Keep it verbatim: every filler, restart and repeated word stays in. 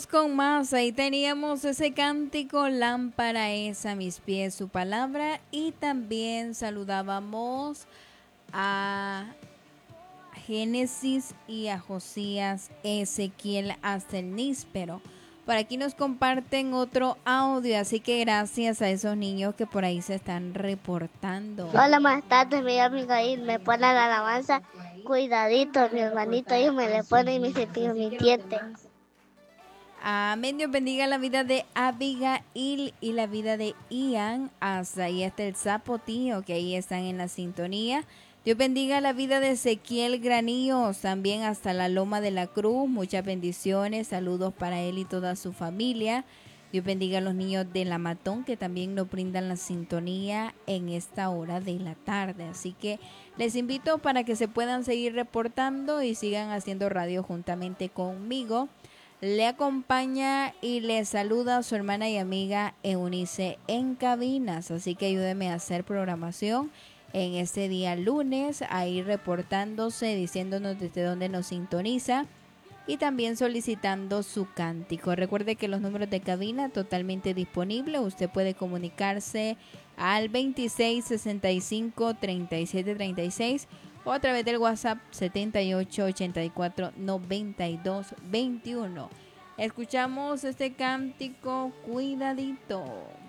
Con más, ahí teníamos ese cántico, lámpara es a mis pies su palabra, y también saludábamos a Génesis y a Josías, Ezequiel hasta el níspero. Por aquí nos comparten otro audio, así que gracias a esos niños que por ahí se están reportando. Hola, buenas tardes, me llamo Miguel, me pone la alabanza, cuidadito, mi hermanito, y me le pone mi cepillo, mi diente. Amén, Dios bendiga la vida de Abigail y la vida de Ian, hasta ahí está el sapo tío, que ahí están en la sintonía. Dios bendiga la vida de Ezequiel Granillos, también hasta la Loma de la Cruz, muchas bendiciones, saludos para él y toda su familia. Dios bendiga a los niños de La Matón, que también nos brindan la sintonía en esta hora de la tarde. Así que les invito para que se puedan seguir reportando y sigan haciendo radio juntamente conmigo. Le acompaña y le saluda a su hermana y amiga Eunice en cabinas, así que ayúdeme a hacer programación en este día lunes, ahí reportándose, diciéndonos desde dónde nos sintoniza y también solicitando su cántico. Recuerde que los números de cabina totalmente disponibles, usted puede comunicarse al veintiséis sesenta y cinco treinta y siete treinta y seis o a través del WhatsApp setenta y ocho ochenta y cuatro noventa y dos veintiuno. Escuchamos este cántico, cuidadito.